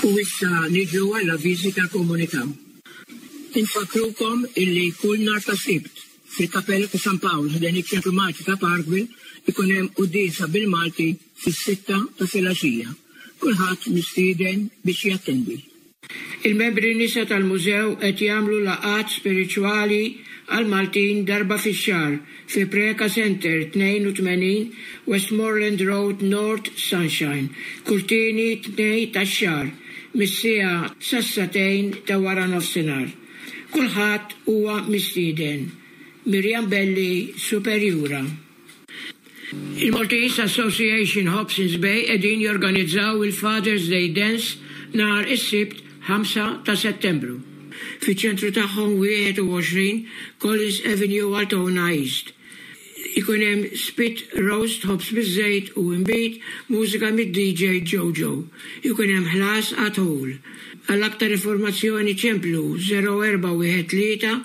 U issa niġu għalla viżita komunità. Infakrukom illi kull nhar ta' Sibt fil-Kappella ta' San Pawl ħdejn iċ-Ċentru Malti ta' Parkville ikun hemm qudiesa bil-Malti fis-6 ta' filgħaxija. Kulħadd mistieden biex jattendi. Il-membri nisa tal-mużew qed jagħmlu laqgħat spiriċwali għal Maltin darba fix-xahar fi Preka Center 82 Westmoreland Road North Sunshine, kull tieni 2 tax-xahar mis-siegħa sas-satejn ta' wara nofsinhar. Kulħadd huwa mistieden. Mirjam Belli, Superjura. Il-Maltese Association Hobsons Bay qegħdin jorganizzaw il-Father's Day Dance nhar is-Sibt 5 ta' Settembru. Fiċ-ċentru tagħhom 21 Collins Avenue Altona East. Ikun hemm spit roast ħobs biż-żejt u imbit mużika mid-DJ Jojo. Ikun hemm ħlas at-ħul. Għall-aktar informazzjoni ċemplu 0413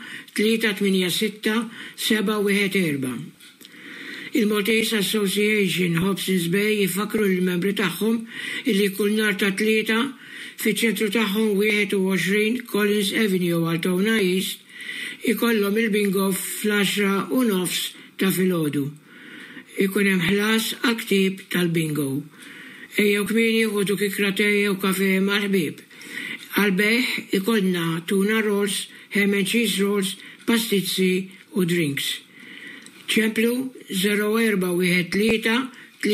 386 714. Il-Maltese Association Hobsons Bay jifakru l-membri tagħhom illi kull nhar ta' tlieta fiċ-ċentru tagħhom 21 Collins Avenue Altona East ikollhom il-bingo fl-10:30 ta' filgħodu. Ikun hemm ħlas għal-ktib tal-bingo. Ejjew kmieni ħudu kikra tejja u kafè mal-ħbieb. Għal-beħ ikollna tuna rolls, ham and cheese rolls, pastizzi u drinks. ċemplu 0413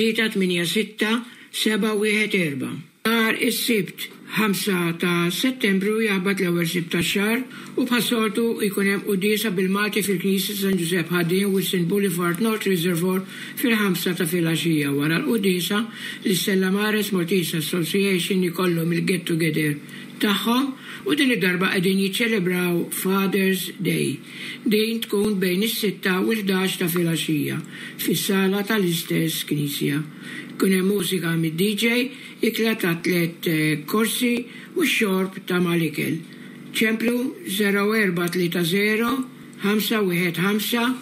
386 714. Nhar is-Sibt 5 ta' Settembru jaħbad l-ewwel Sibt tax-xahar u bħas-soltu jkun hemm qudiesa bil-Malti fil-Knisja San Giuseppe Ħaddiem Wilson Boulevard North Reservoir fil-5 ta' filgħaxija. Wara l-qudiesa l-Stella Maris Maltese Association ikollhom il-get together tagħhom u din id-darba qegħdin jiċċelebraw Father's Day. Din tkun bejn is-6 u l-11 ta' filgħaxija fis-sala tal-istess Knisja. Kun hemm mużika mid-DJ, ikla ta' 3 korsi u x-xorb ta' mal-ikel. ċemplu 0430 515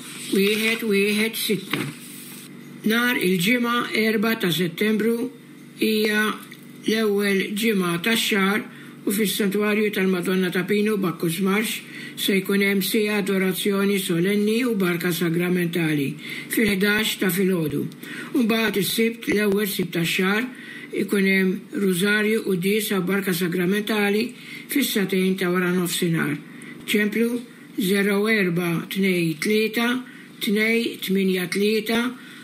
116. Nhar il-ġimgħa 4 ta' Settembru hija l-ewwel ġimgħa tax-xahar u fis-Santwarju tal-Madonna ta' Pino Bacchus Marsh se jkun hemm sija adorazzjoni solenni u barka sagramentali fil-11 ta' filgħodu. Mbagħad is-Sibt l-ewwel Sibt tax-xahar ikun hemm rużarju u diesa barka sagramentali fis-satejn ta' wara nofsinhar. ċemplu 0423 283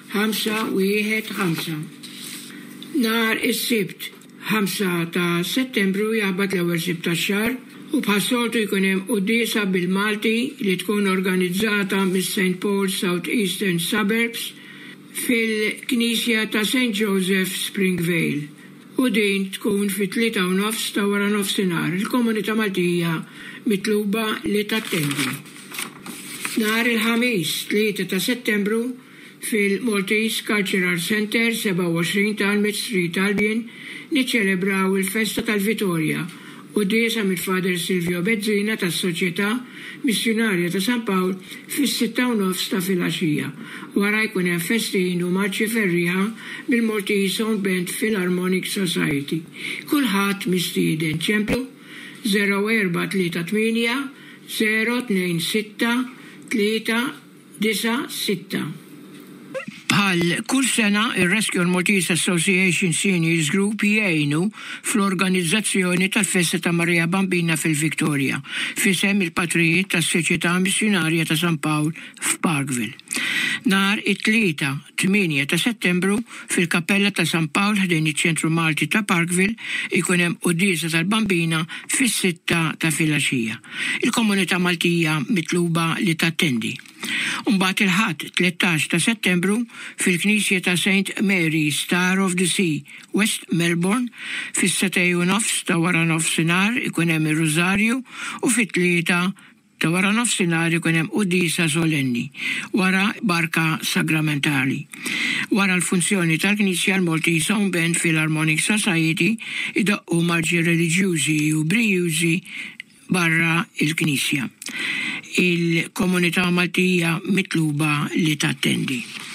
515. Nhar is-Sibt 5 ta' Settembru jaħbad l-ewwel Sibt tax-xahar u bħas-soltu jkun hemm qudiesa bil-Malti li tkun organizzata mis-St. Paul South Eastern Suburbs fil-Knisja ta' St. Joseph Springvale. U din tkun fit-3:30 ta' wara nofsinhar. Il-komunità Maltija mitluba li tattendi. Nhar il-ħamis 3 ta' Settembru fil-Maltese Cultural Center 27 Talmud Street Albion niċċelebraw il-Festa tal-Vittorja u diesa mill-Father Silvio Bezzina tas-Soċjetà Missjonarja ta' San Pawl fis-6:30 ta' filgħaxija. Wara jkun hemm festin u marċi ferriħa mill-Maltese Sound Band Philharmonic Society. Kulħadd mistieden. ċemplu 0438 026 396. Bħal kull sena il-Rescue Maltese Association Seniors Group jgħinu fl-organizzazzjoni tal-Festa ta' Marija Bambina fil-Viktoria fisem il-patrijiet tas-Soċjetà Missjonarja ta' San Pawl f'Parkville. Nhar it-3 8 ta' Settembru fil-Kappella ta' San Pawl ħdejn iċ-Ċentru Malti ta' Parkville ikun hemm qudiesa tal-Bambina fis-6 ta' filgħaxija. Il-komunità Maltija mitluba li tattendi. Mbagħad il-ħadd 13 ta' Settembru fil-Knisja ta' St. Mary Star of the Sea, West Melbourne, fis-7:30 ta' wara nofsinhar ikun hemm ir-Rużarju u fit-3 ta' wara nofsinhar ikun hemm qudiesa solenni wara barka sagramentali. Wara l-funzjoni tal-Knisja l-Maltese Sound Band Philharmonic Society idaqqu marġi reliġjużi u brijużi barra il-Knisja. Il-komunità Maltija mitluba li tattendi.